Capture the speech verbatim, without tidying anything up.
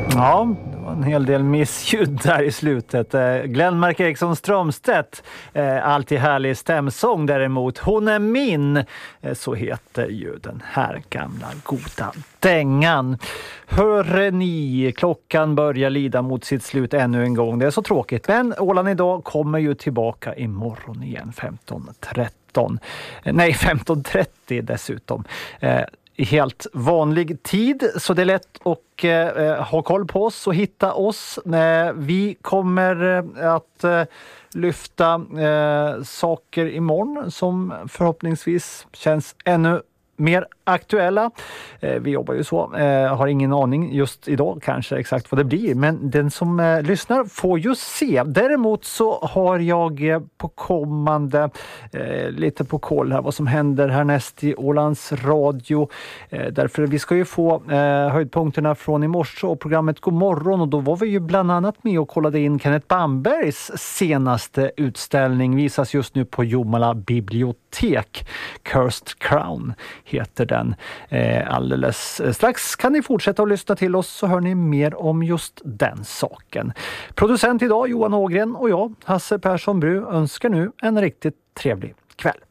Ja, det var en hel del missljud där i slutet. Glenmark Eriksson Strömstedt, alltid härlig stämsång däremot. Hon är min, så heter ju den här gamla goda dängan. Hör ni, klockan börjar lida mot sitt slut ännu en gång. Det är så tråkigt, men Åland idag kommer ju tillbaka imorgon igen femton tretton. Nej, femton trettio dessutom. I helt vanlig tid, så det är lätt att eh, ha koll på oss och hitta oss. Eh, vi kommer eh, att eh, lyfta eh, saker imorgon som förhoppningsvis känns ännu mer aktuella. Eh, vi jobbar ju så. Eh, har ingen aning just idag kanske exakt vad det blir. Men den som eh, lyssnar får ju se. Däremot så har jag eh, på kommande eh, lite på koll här vad som händer härnäst i Ålands Radio. Eh, därför vi ska ju få eh, höjdpunkterna från i morse och programmet God morgon. Och då var vi ju bland annat med och kollade in Kenneth Bambergs senaste utställning. Visas just nu på Jomala bibliotek. Cursed Crown heter den. Eh, alldeles strax kan ni fortsätta att lyssna till oss, så hör ni mer om just den saken. Producent idag Johan Ågren och jag, Hasse Persson Bru, önskar nu en riktigt trevlig kväll.